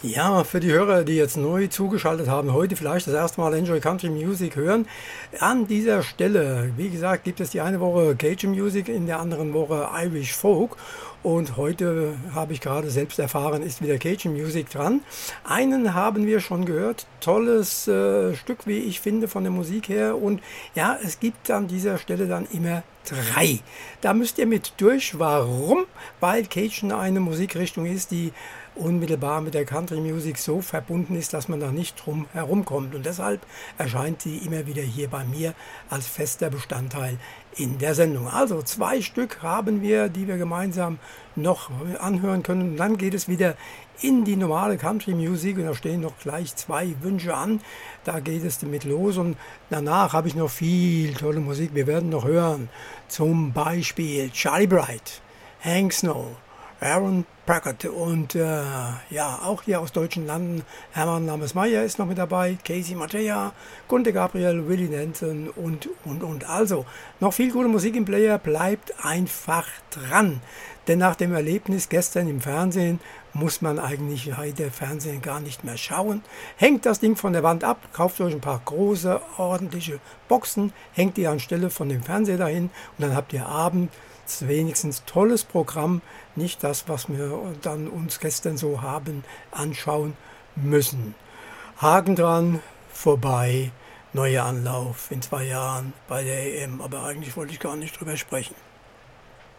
Ja, für die Hörer, die jetzt neu zugeschaltet haben, heute vielleicht das erste Mal Enjoy Country Music hören. An dieser Stelle, wie gesagt, gibt es die eine Woche Cajun Music, in der anderen Woche Irish Folk. Und heute habe ich gerade selbst erfahren, ist wieder Cajun Music dran. Einen haben wir schon gehört, tolles Stück, wie ich finde, von der Musik her. Und ja, es gibt an dieser Stelle dann immer drei. Da müsst ihr mit durch. Warum? Weil Cajun eine Musikrichtung ist, die unmittelbar mit der Country Music so verbunden ist, dass man da nicht drum herumkommt. Und deshalb erscheint sie immer wieder hier bei mir als fester Bestandteil in der Sendung. Also 2 Stück haben wir, die wir gemeinsam noch anhören können. Und dann geht es wieder in die normale Country Music und da stehen noch gleich 2 Wünsche an. Da geht es damit los und danach habe ich noch viel tolle Musik. Wir werden noch hören, zum Beispiel Charlie Bright, Hank Snow, Aaron Prackett und ja, auch hier aus deutschen Landen, Hermann Lamesmeyer ist noch mit dabei, Casey Mattea, Gunter Gabriel, Willie Nelson und. Also, noch viel gute Musik im Player, bleibt einfach dran. Denn nach dem Erlebnis gestern im Fernsehen muss man eigentlich heute Fernsehen gar nicht mehr schauen. Hängt das Ding von der Wand ab, kauft euch ein paar große, ordentliche Boxen, hängt die anstelle von dem Fernseher dahin und dann habt ihr abends wenigstens tolles Programm, nicht das, was wir dann uns gestern so haben anschauen müssen. Haken dran, vorbei, neuer Anlauf in 2 Jahren bei der EM, aber eigentlich wollte ich gar nicht drüber sprechen.